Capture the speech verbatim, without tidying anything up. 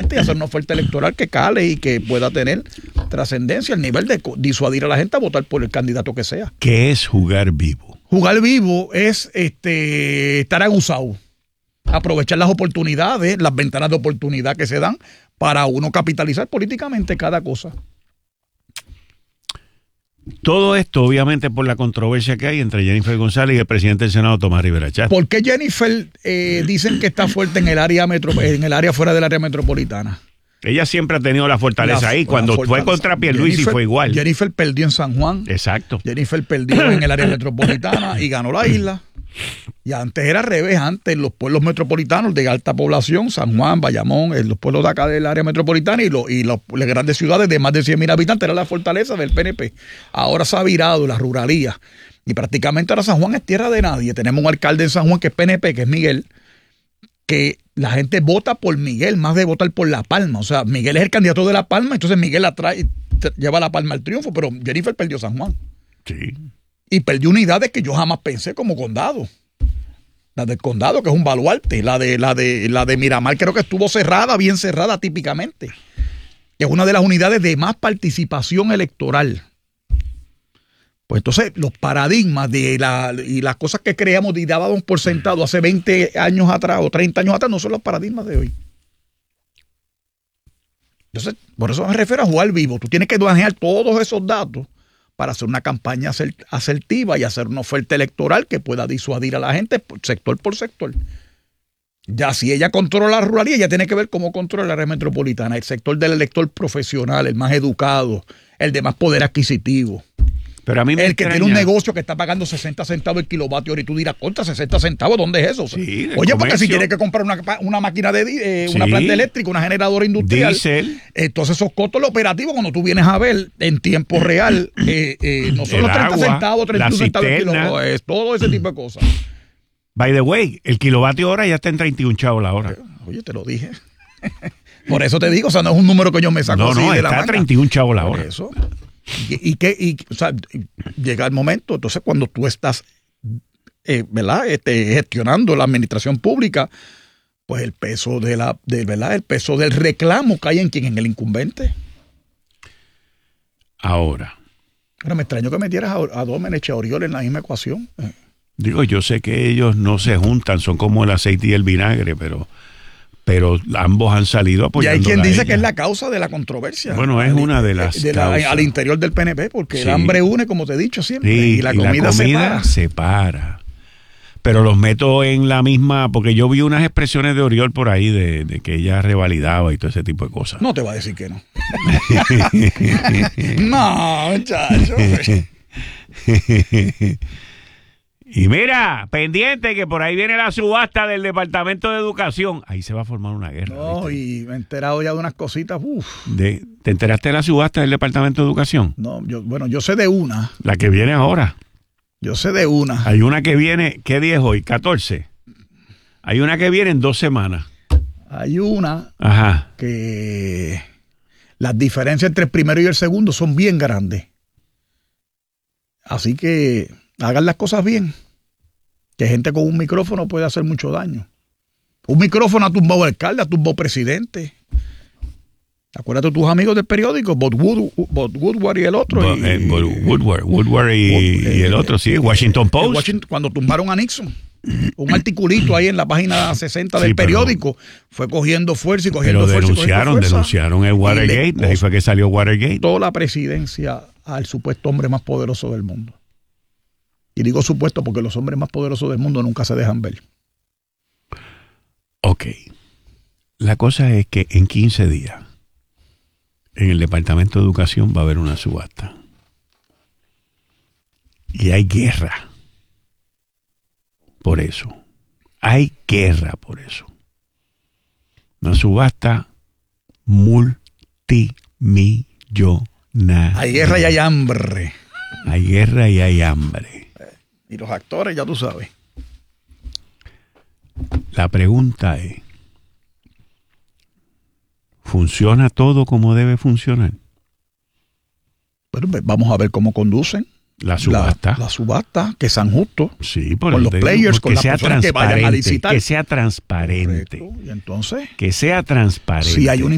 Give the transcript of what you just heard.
gente y hacer una oferta electoral que cale y que pueda tener trascendencia al nivel de disuadir a la gente a votar por el candidato que sea. ¿Qué es jugar vivo? Jugar vivo es este estar aguzado, aprovechar las oportunidades, las ventanas de oportunidad que se dan para uno capitalizar políticamente cada cosa. Todo esto, obviamente, por la controversia que hay entre Jennifer González y el presidente del Senado, Tomás Rivera Chatz. ¿Por qué Jennifer eh, dicen que está fuerte en el área metro, en el área fuera del área metropolitana? Ella siempre ha tenido la fortaleza La, ahí. Cuando la fortaleza. fue contra Pierluisi Jennifer, fue igual. Jennifer perdió en San Juan. Exacto. Jennifer perdió en el área metropolitana y ganó la isla. Y antes era al revés. Antes los pueblos metropolitanos de alta población, San Juan, Bayamón, los pueblos de acá del área metropolitana y, lo, y los, las grandes ciudades de más de cien mil habitantes era la fortaleza del P N P. Ahora se ha virado la ruralía. Y prácticamente ahora San Juan es tierra de nadie. Tenemos un alcalde en San Juan que es P N P, que es Miguel, que la gente vota por Miguel más de votar por La Palma. O sea, Miguel es el candidato de La Palma, entonces Miguel la trae, lleva La Palma al triunfo, pero Jennifer perdió San Juan. Sí. Y perdió unidades que yo jamás pensé como condado. La del condado, que es un baluarte. La de, la de, la de Miramar creo que estuvo cerrada, bien cerrada típicamente. Es una de las unidades de más participación electoral. Pues entonces los paradigmas de la, y las cosas que creíamos y dábamos por sentado hace veinte años atrás o treinta años atrás no son los paradigmas de hoy. Entonces, por eso me refiero a jugar vivo. Tú tienes que manejar todos esos datos para hacer una campaña asertiva y hacer una oferta electoral que pueda disuadir a la gente sector por sector. Ya si ella controla la ruralía, ella tiene que ver cómo controla la área metropolitana, el sector del elector profesional, el más educado, el de más poder adquisitivo. Pero a mí me el que extraña. tiene un negocio que está pagando sesenta centavos el kilovatio hora y tú dirás, contra sesenta centavos, ¿dónde es eso? Sí, Oye, porque comercio. si tienes que comprar una, una máquina de eh, Sí. una planta eléctrica, una generadora industrial, Diésel. entonces esos costos los operativos cuando tú vienes a ver en tiempo real, eh, eh, no son El los treinta agua, centavos, treinta y un la centavos el cisterna. kilovatio, es todo ese tipo de cosas. By the way, el kilovatio hora ya está en treinta y un chavos la hora. Oye, te lo dije. Por eso te digo, o sea, no es un número que yo me saco No, así no, de la está a manga. treinta y un chavos la Por hora. eso. Y, y que y, o sea, llega el momento, entonces cuando tú estás eh, ¿verdad? Este, gestionando la administración pública, pues el peso de la, de, ¿verdad? El peso del reclamo cae en quien, en el incumbente. Ahora, Pero me extraño que metieras a, a Domenech y a Oriol en la misma ecuación. Eh, digo, yo sé que ellos no se juntan, son como el aceite y el vinagre, pero, pero ambos han salido Y apoyando. hay quien dice que es la causa de la controversia. Bueno, es al, una de las de la, causas. al interior del P N P, porque Sí. el hambre une, como te he dicho siempre, Sí, y la comida, separa. separa. Pero los meto en la misma, porque yo vi unas expresiones de Oriol por ahí de, de que ella revalidaba y todo ese tipo de cosas. No te va a decir que no. No, muchacho. Y mira, pendiente que por ahí viene la subasta del Departamento de Educación. Ahí se va a formar una guerra. No, ¿viste? y me he enterado ya de unas cositas. Uf. De, ¿Te enteraste de la subasta del Departamento de Educación? No, yo, bueno, yo sé de una. La que viene ahora. Yo sé de una. Hay una que viene, ¿qué día es hoy? catorce. Hay una que viene en dos semanas. Hay una Ajá. que las diferencias entre el primero y el segundo son bien grandes. Así que hagan las cosas bien. Que gente con un micrófono puede hacer mucho daño. Un micrófono ha tumbado alcalde, ha tumbado presidente. Acuérdate de tus amigos del periódico, Bob, Wood, Bob Woodward y el otro. Bo- y, eh, Bo- Woodward, Woodward y, Wood- y el otro, sí, Washington eh, Post. Washington, cuando tumbaron a Nixon. Un articulito ahí en la página sesenta del Sí, pero- periódico fue cogiendo fuerza y cogiendo Pero fuerza. y cogiendo denunciaron, fuerza. denunciaron el Watergate, Y le de ahí fue que salió Watergate. costó la presidencia al supuesto hombre más poderoso del mundo. Y digo supuesto porque los hombres más poderosos del mundo nunca se dejan ver. Ok. La cosa es que en quince días, en el Departamento de Educación va a haber una subasta. Y hay guerra. Por eso. Hay guerra por eso. Una subasta multimillonaria. Hay guerra y hay hambre. Hay guerra y hay hambre. Y los actores, ya tú sabes. La pregunta es, ¿funciona todo como debe funcionar? Pero vamos a ver cómo conducen. La subasta. La, la subasta, que sean justos. Sí, por con eso los te digo, players, con que las sea personas que vayan a transparente, licitar. que sea transparente, Correcto. Y entonces, que sea transparente. si hay un